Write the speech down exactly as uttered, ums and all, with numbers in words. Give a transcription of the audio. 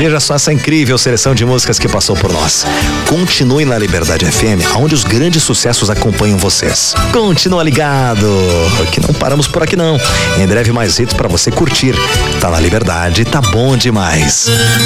Veja só essa incrível seleção de músicas que passou por nós. Continue na Liberdade F M, onde os grandes sucessos acompanham vocês. Continua ligado, que não paramos por aqui não. Em breve mais hits pra você curtir. Tá na Liberdade, tá bom demais.